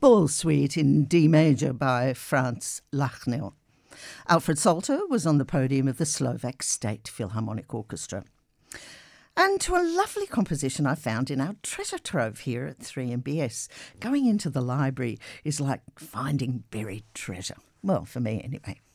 Paul Suite in D major by Franz Lachnel. Alfred Salter was on the podium of the Slovak State Philharmonic Orchestra. And to a lovely composition I found in our treasure trove here at 3MBS. Going into the library is like finding buried treasure. Well, for me anyway.